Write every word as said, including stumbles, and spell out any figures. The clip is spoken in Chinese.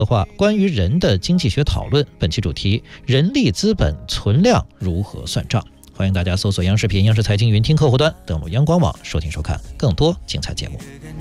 的话，关于人的经济学讨论，本期主题：人力资本存量如何算账？欢迎大家搜索央视频、央视财经云听客户端，登录央广网收听收看更多精彩节目。